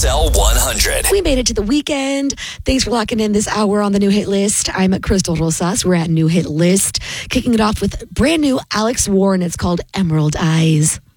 XL 100. We made it to the weekend. Thanks for locking in this hour on the New Hit List. I'm Crystal Rosas. We're at New Hit List. Kicking it off with brand new Alex Warren. It's called Emerald Eyes.